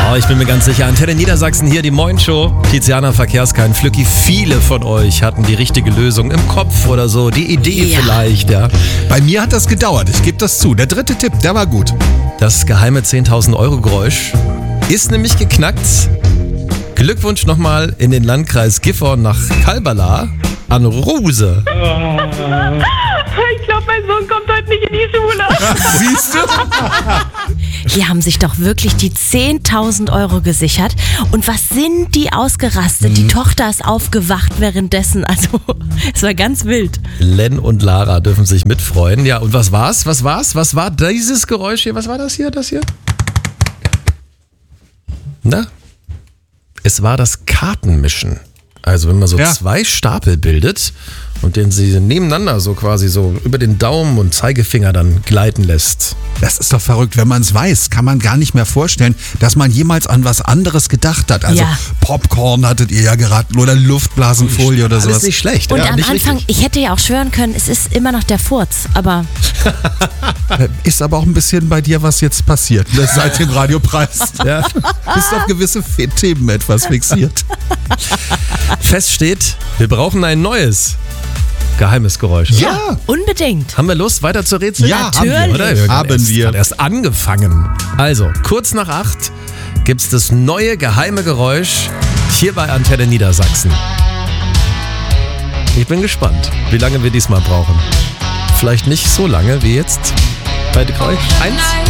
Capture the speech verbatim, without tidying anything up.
Oh, ich bin mir ganz sicher. Antenne Niedersachsen hier, die Moin Show. Tiziana Verkehrskein, Flücki, viele von euch hatten die richtige Lösung im Kopf oder so. Die Idee Ja. vielleicht, ja. Bei mir hat das gedauert, ich gebe das zu. Der dritte Tipp, der war gut. Das geheime zehntausend Euro Geräusch ist nämlich geknackt. Glückwunsch nochmal in den Landkreis Gifhorn nach Kalberla an Ruse. Ich glaube, mein Sohn kommt heute nicht in die Schule. Siehst du? Die haben sich doch wirklich die zehntausend Euro gesichert. Und was sind die ausgerastet? Mhm. Die Tochter ist aufgewacht währenddessen. Also, es war ganz wild. Len und Lara dürfen sich mitfreuen. Ja, und was war's? Was war's? Was war dieses Geräusch hier? Was war das hier? Das hier? Na? Es war das Kartenmischen. Also wenn man so Ja. zwei Stapel bildet und den sie nebeneinander so quasi so über den Daumen und Zeigefinger dann gleiten lässt. Das ist doch verrückt. Wenn man es weiß, kann man gar nicht mehr vorstellen, dass man jemals an was anderes gedacht hat. Also Ja. Popcorn hattet ihr ja geraten oder Luftblasenfolie oder Alles sowas. nicht schlecht. Und ja, am nicht Anfang, richtig. ich hätte ja auch schwören können, es ist immer noch der Furz. Aber Ist aber auch ein bisschen bei dir, was jetzt passiert, ne, seit dem Radiopreis. Ja. Bist auf gewisse Fe- Themen etwas fixiert. Fest steht, wir brauchen ein neues geheimes Geräusch. Ja, unbedingt. Haben wir Lust, weiter zu rätseln? ja, haben wir, Natürlich. oder? Wir Haben erst, wir. gerade erst angefangen. Also, kurz nach acht gibt's das neue geheime Geräusch hier bei Antenne Niedersachsen. Ich bin gespannt, wie lange wir diesmal brauchen. Vielleicht nicht so lange wie jetzt bei Geräusch eins.